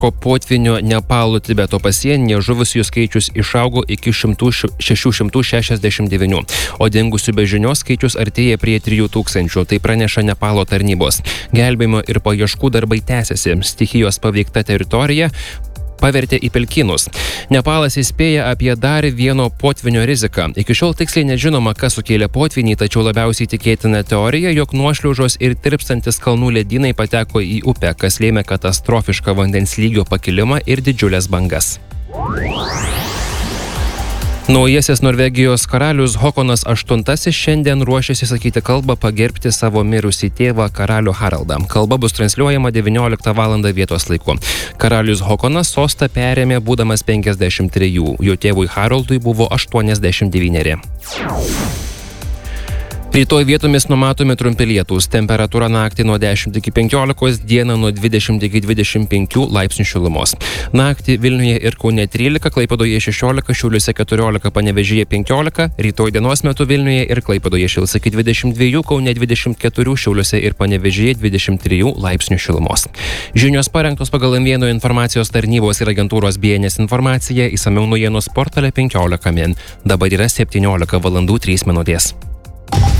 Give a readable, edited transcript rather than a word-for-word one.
Potvinio Nepalo Tibeto pasienyje žuvusiųjų skaičius išaugo iki 669, o dingusių be žinios skaičius artėja prie 3000, tai praneša Nepalo tarnybos. Gelbėjimo ir paieškų darbai tęsiasi, stichijos paveikta teritorija pavertė į pelkynus. Nepalas įspėja apie dar vieno potvinio riziką. Iki šiol tiksliai nežinoma, kas sukėlė potvinį, tačiau labiausiai tikėtina teorija, jog nuošliaužos ir tirpstantis kalnų ledynai pateko į upę, kas lėmė katastrofišką vandens lygio pakilimą ir didžiulės bangas. Naujasis Norvegijos karalius Håkonas VIII šiandien ruošiasi sakyti kalbą pagerbti savo mirusį tėvą karalių Haraldą. Kalba bus transliuojama 19 val. Vietos laiku. Karalius Håkonas sostą perėmė būdamas 53, jo tėvui Haraldui buvo 89. Rytoj vietomis numatomi trumpi lietūs, temperatūra naktį nuo 10 iki 15, dieną nuo 20 iki 25 laipsnių šilumos. Naktį Vilniuje ir Kaune 13, Klaipėdoje 16, Šiauliuose 14, Panevėžyje 15, rytoj dienos metu Vilniuje ir Klaipėdoje šils iki 22, Kaune 24, Šiauliuose ir Panevėžyje 23 laipsnių šilumos. Žinios parengtos pagal M1 informacijos tarnybos ir agentūros BNS informaciją, išsamiau naujienos portale 15 min. Dabar yra 17 val. 3 minutės.